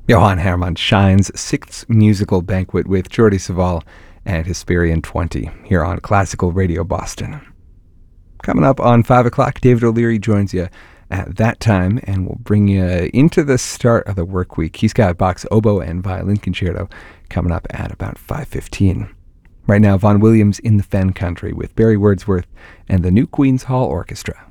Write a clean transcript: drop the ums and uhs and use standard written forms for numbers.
Johann Hermann Schein's Sixth Musical Banquet with Jordi Savall and Hesperian 20 here on Classical Radio Boston. Coming up on 5 o'clock, David O'Leary joins you at that time and will bring you into the start of the work week. He's got Bach's oboe and violin concerto coming up at about 5:15. Right now, Vaughan Williams in the Fen Country with Barry Wordsworth and the New Queen's Hall Orchestra.